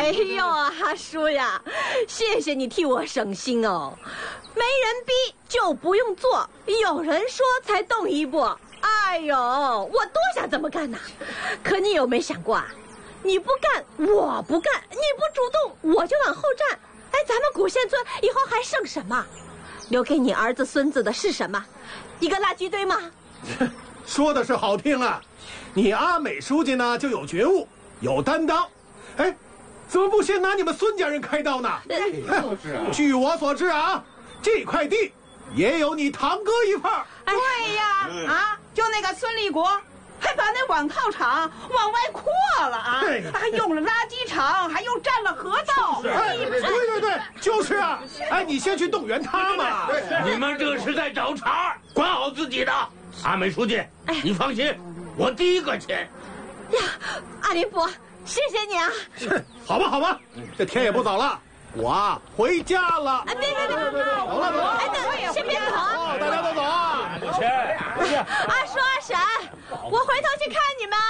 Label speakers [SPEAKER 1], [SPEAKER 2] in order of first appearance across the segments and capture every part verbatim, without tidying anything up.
[SPEAKER 1] 哎呦啊，叔呀，谢谢你替我省心哦。没人逼就不用做，有人说才动一步。哎呦，我多想这么干呐！可你有没想过啊？你不干，我不干；你不主动，我就往后站。哎，咱们古县村以后还剩什么？留给你儿子孙子的是什么？一个垃圾堆吗？
[SPEAKER 2] 说的是好听啊，你阿美书记呢就有觉悟，有担当。哎，怎么不先拿你们孙家人开刀呢？
[SPEAKER 3] 就是啊。
[SPEAKER 2] 据我所知啊，这块地也有你堂哥一份。
[SPEAKER 4] 对呀，嗯、啊，就那个孙立国，还把那碗靠厂往外扩了啊，还用了垃圾场，还又占了河道。
[SPEAKER 2] 哎，对对对，就是啊。哎，你先去动员他嘛。
[SPEAKER 3] 你们这是在找茬，管好自己的。阿美书记，哎，你放心，我第一个签。
[SPEAKER 1] 呀，阿林伯，谢谢你啊。
[SPEAKER 2] 好吧好吧，这天也不早了，我啊回家了。
[SPEAKER 1] 哎，别别别别别，
[SPEAKER 2] 走了走了。
[SPEAKER 1] 哎，等，先别走啊，
[SPEAKER 2] 大家都走啊。
[SPEAKER 3] 不签，不签。
[SPEAKER 1] 阿叔阿婶，我回头去看你们。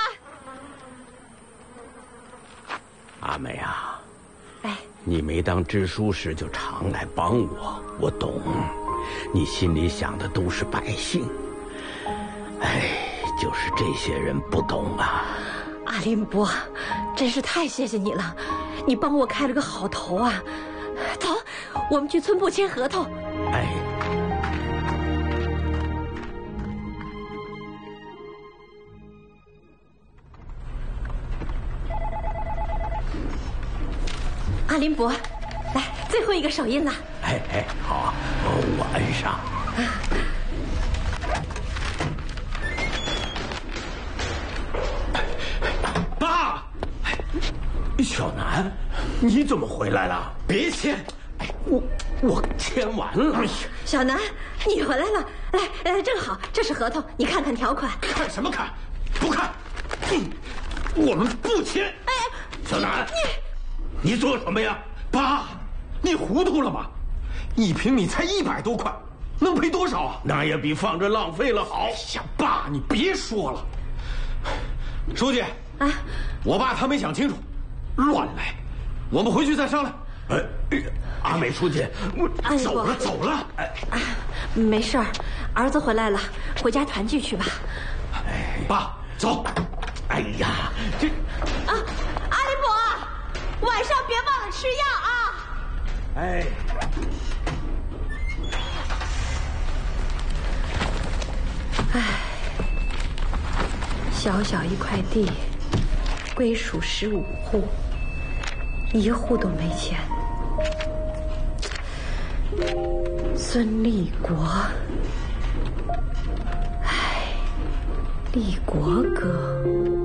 [SPEAKER 3] 阿美啊，
[SPEAKER 1] 哎，
[SPEAKER 3] 你没当支书时就常来帮我，我懂。你心里想的都是百姓。哎，就是这些人不懂啊。
[SPEAKER 1] 阿林伯，真是太谢谢你了，你帮我开了个好头啊。走，我们去村部签合同。
[SPEAKER 3] 哎，
[SPEAKER 1] 阿林伯，来，最后一个手印了。
[SPEAKER 3] 哎哎，好，我摁上。啊，
[SPEAKER 2] 爸，
[SPEAKER 3] 小南，你怎么回来了？
[SPEAKER 2] 别签，
[SPEAKER 3] 哎，我我签完了。
[SPEAKER 1] 小南，你回来了，来来，正好，这是合同，你看看条款。
[SPEAKER 2] 看什么看？不看。嗯，我们不签。
[SPEAKER 1] 哎，
[SPEAKER 3] 小南，
[SPEAKER 2] 你
[SPEAKER 3] 你做什么呀？
[SPEAKER 2] 爸，你糊涂了吗？一平米才一百多块，能赔多少啊？
[SPEAKER 3] 那也比放着浪费了好。
[SPEAKER 2] 哎呀，爸，你别说了。书记，
[SPEAKER 1] 啊，
[SPEAKER 2] 我爸他没想清楚，乱来，我们回去再商量。
[SPEAKER 3] 哎，阿美书记，我
[SPEAKER 2] 走了走了。
[SPEAKER 1] 哎，啊，没事儿，儿子回来了，回家团聚去吧。
[SPEAKER 2] 哎，爸，走。
[SPEAKER 3] 哎呀，这
[SPEAKER 1] 啊，阿林伯，晚上别忘了吃药啊。
[SPEAKER 3] 哎。
[SPEAKER 1] 唉，小小一块地，归属十五户，一户都没钱。孙立国，唉，立国哥。